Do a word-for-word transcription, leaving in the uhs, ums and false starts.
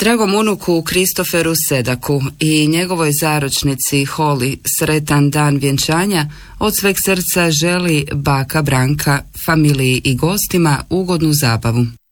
Dragom unuku Kristoferu Sedaku i njegovoj zaročnici Holly sretan dan vjenčanja od sveg srca želi baka Branka, familiji i gostima ugodnu zabavu.